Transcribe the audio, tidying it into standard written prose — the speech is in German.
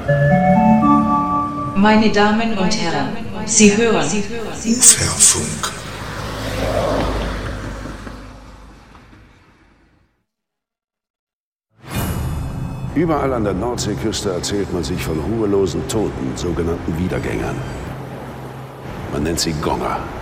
Meine Damen und Herren, Sie hören Uferfunk. Überall an der Nordseeküste erzählt man sich von ruhelosen Toten, sogenannten Wiedergängern. Man nennt sie Gonger.